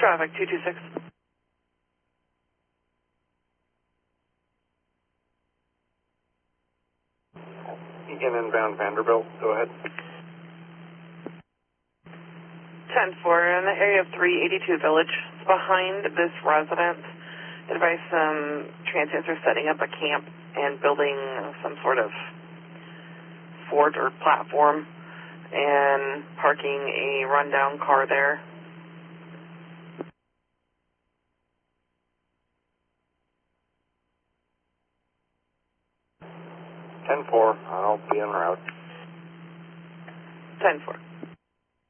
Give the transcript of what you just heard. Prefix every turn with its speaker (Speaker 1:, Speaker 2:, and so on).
Speaker 1: Traffic 226.
Speaker 2: Egan inbound Vanderbilt, go ahead.
Speaker 1: 10-4 in the area of 382 Village. It's behind this residence. Advice some transients are setting up a camp and building some sort of fort or platform and parking a rundown car there.
Speaker 2: Ten-4, I'll be en route.
Speaker 1: 10-4.